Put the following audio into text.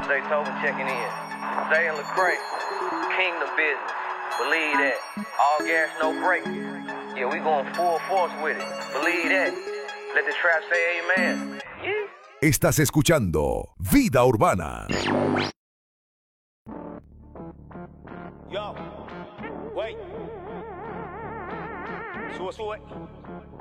Zaytoven checking in. Zay and Lecrae, kingdom business. Believe that. All gas, no brakes. Yeah, we going full force with it. Believe that. Let the trap say amen. Yeah. Estás escuchando Vida Urbana. Yo, wait. Sube.